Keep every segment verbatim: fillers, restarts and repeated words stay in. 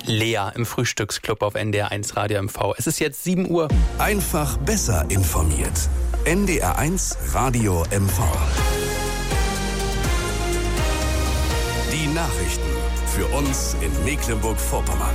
Lea im Frühstücksclub auf N D R eins Radio M V. Es ist jetzt sieben Uhr. Einfach besser informiert. N D R eins Radio M V. Die Nachrichten für uns in Mecklenburg-Vorpommern.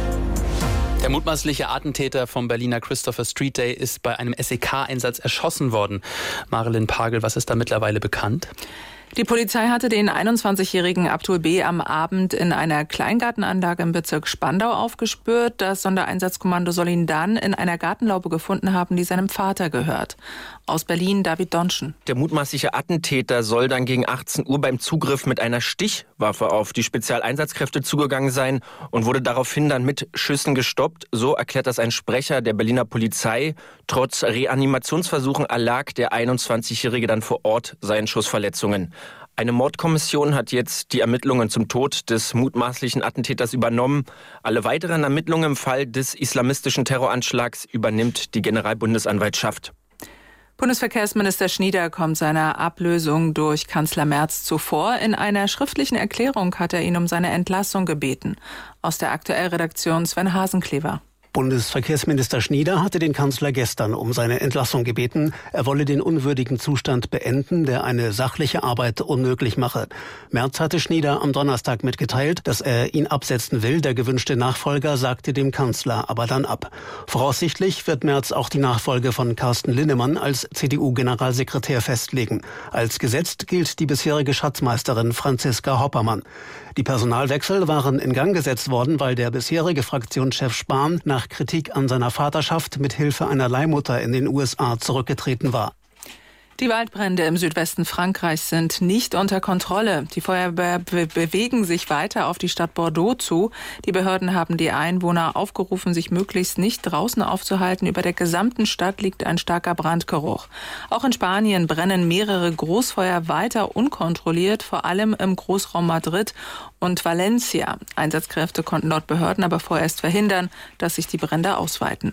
Der mutmaßliche Attentäter vom Berliner Christopher Street Day ist bei einem S E K-Einsatz erschossen worden. Marilyn Pagel, was ist da mittlerweile bekannt? Die Polizei hatte den einundzwanzigjährigen Abdul B. am Abend in einer Kleingartenanlage im Bezirk Spandau aufgespürt. Das Sondereinsatzkommando soll ihn dann in einer Gartenlaube gefunden haben, die seinem Vater gehört. Aus Berlin, David Donschen. Der mutmaßliche Attentäter soll dann gegen achtzehn Uhr beim Zugriff mit einer Stichwaffe auf die Spezialeinsatzkräfte zugegangen sein und wurde daraufhin dann mit Schüssen gestoppt. So erklärt das ein Sprecher der Berliner Polizei. Trotz Reanimationsversuchen erlag der einundzwanzigjährige dann vor Ort seinen Schussverletzungen. Eine Mordkommission hat jetzt die Ermittlungen zum Tod des mutmaßlichen Attentäters übernommen. Alle weiteren Ermittlungen im Fall des islamistischen Terroranschlags übernimmt die Generalbundesanwaltschaft. Bundesverkehrsminister Schnieder kommt seiner Ablösung durch Kanzler Merz zuvor. In einer schriftlichen Erklärung hat er ihn um seine Entlassung gebeten. Aus der Aktuell-Redaktion Sven Hasenklever. Bundesverkehrsminister Schnieder hatte den Kanzler gestern um seine Entlassung gebeten. Er wolle den unwürdigen Zustand beenden, der eine sachliche Arbeit unmöglich mache. Merz hatte Schnieder am Donnerstag mitgeteilt, dass er ihn absetzen will. Der gewünschte Nachfolger sagte dem Kanzler aber dann ab. Voraussichtlich wird Merz auch die Nachfolge von Carsten Linnemann als C D U-Generalsekretär festlegen. Als gesetzt gilt die bisherige Schatzmeisterin Franziska Hoppermann. Die Personalwechsel waren in Gang gesetzt worden, weil der bisherige Fraktionschef Spahn nach Kritik an seiner Vaterschaft mit Hilfe einer Leihmutter in den U S A zurückgetreten war. Die Waldbrände im Südwesten Frankreichs sind nicht unter Kontrolle. Die Feuerwehr be- bewegen sich weiter auf die Stadt Bordeaux zu. Die Behörden haben die Einwohner aufgerufen, sich möglichst nicht draußen aufzuhalten. Über der gesamten Stadt liegt ein starker Brandgeruch. Auch in Spanien brennen mehrere Großfeuer weiter unkontrolliert, vor allem im Großraum Madrid und Valencia. Einsatzkräfte konnten laut Behörden aber vorerst verhindern, dass sich die Brände ausweiten.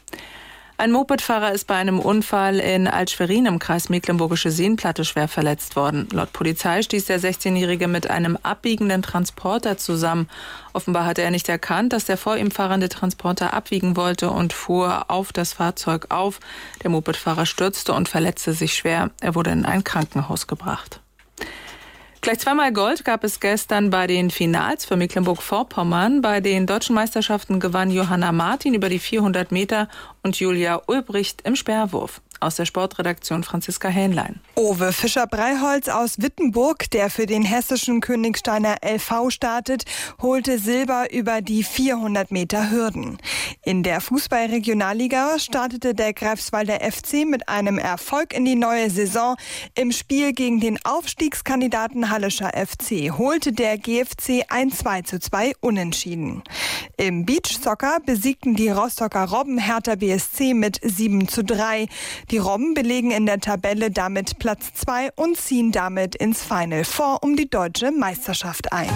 Ein Mopedfahrer ist bei einem Unfall in Alt-Schwerin im Kreis Mecklenburgische Seenplatte schwer verletzt worden. Laut Polizei stieß der sechzehnjährige mit einem abbiegenden Transporter zusammen. Offenbar hatte er nicht erkannt, dass der vor ihm fahrende Transporter abbiegen wollte und fuhr auf das Fahrzeug auf. Der Mopedfahrer stürzte und verletzte sich schwer. Er wurde in ein Krankenhaus gebracht. Gleich zweimal Gold gab es gestern bei den Finals für Mecklenburg-Vorpommern. Bei den deutschen Meisterschaften gewann Johanna Martin über die vierhundert Meter und Julia Ulbricht im Speerwurf. Aus der Sportredaktion Franziska Hähnlein. Owe Fischer-Breiholz aus Wittenburg, der für den hessischen Königsteiner L V startet, holte Silber über die vierhundert Meter Hürden. In der Fußball-Regionalliga startete der Greifswalder F C mit einem Erfolg in die neue Saison. Im Spiel gegen den Aufstiegskandidaten Hallischer F C holte der G F C ein zwei zu zwei Unentschieden. Im Beachsoccer besiegten die Rostocker Robben Hertha B S C mit sieben zu drei. Die Robben belegen in der Tabelle damit Platz zwei und ziehen damit ins Final Four um die deutsche Meisterschaft ein.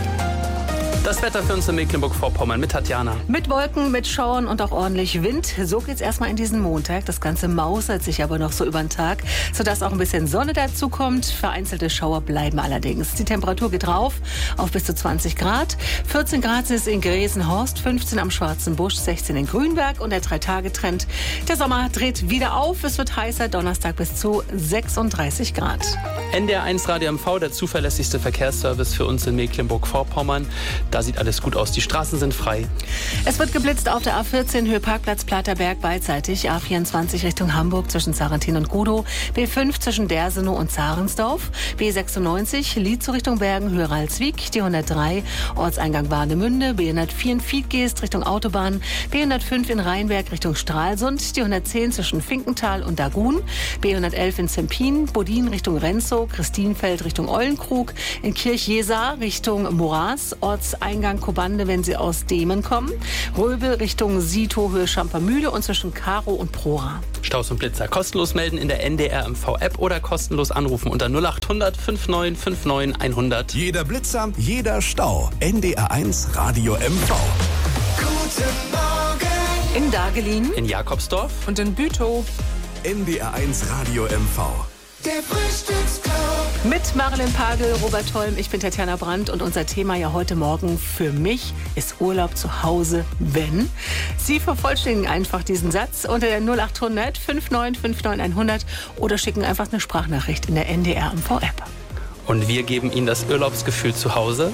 Das Wetter für uns in Mecklenburg-Vorpommern mit Tatjana. Mit Wolken, mit Schauern und auch ordentlich Wind. So geht's erstmal in diesen Montag. Das Ganze mausert sich aber noch so über den Tag, sodass auch ein bisschen Sonne dazu kommt. Vereinzelte Schauer bleiben allerdings. Die Temperatur geht rauf auf bis zu zwanzig Grad. vierzehn Grad ist in Gresenhorst, fünfzehn am Schwarzen Busch, sechzehn in Grünberg und der Drei-Tage-Trend. Der Sommer dreht wieder auf. Es wird heißer, Donnerstag bis zu sechsunddreißig Grad. N D R eins Radio M V, der zuverlässigste Verkehrsservice für uns in Mecklenburg-Vorpommern. Da sieht alles gut aus. Die Straßen sind frei. Es wird geblitzt auf der A vierzehn Höhe Parkplatz Platerberg beidseitig. A vierundzwanzig Richtung Hamburg zwischen Sarrentin und Gudow. B fünf zwischen Dersenow und Zarensdorf. B sechsundneunzig Lietzow Richtung Bergen Höhe Ralswiek. Die hundertdrei Ortseingang Warnemünde. B hundertvier in Fiedgeest Richtung Autobahn. B hundertfünf in Rheinberg Richtung Stralsund. Die hundertzehn zwischen Finkenthal und Dagun. B hundertelf in Zempin. Bodin Richtung Renzow. Christinfeld Richtung Eulenkrug. In Kirchjesar Richtung Moraß. Ortseingang Kobande, wenn Sie aus Demen kommen. Röbel Richtung Sito Höhe Schampermühle und zwischen Karo und Prora. Staus und Blitzer kostenlos melden in der N D R M V-App oder kostenlos anrufen unter null acht hundert neunundfünfzig neunundfünfzig hundert. Jeder Blitzer, jeder Stau. N D R eins Radio M V. Guten Morgen! In Dagelin. In Jakobsdorf. Und in Bütow. N D R eins Radio M V. Der Frühstücksclub. Mit Marilyn Pagel, Robert Holm, ich bin Tatjana Brandt und unser Thema ja heute Morgen für mich ist Urlaub zu Hause, wenn. Sie vervollständigen einfach diesen Satz unter der null acht hundert fünf neun fünf neun hundert oder schicken einfach eine Sprachnachricht in der N D R M V-App. Und wir geben Ihnen das Urlaubsgefühl zu Hause.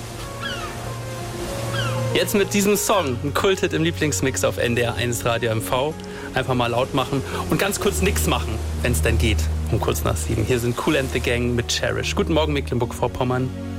Jetzt mit diesem Song, ein Kulthit im Lieblingsmix auf N D R eins Radio M V. Einfach mal laut machen und ganz kurz nichts machen, wenn es denn geht, um kurz nach sieben. Hier sind Kool and the Gang mit Cherish. Guten Morgen, Mecklenburg-Vorpommern.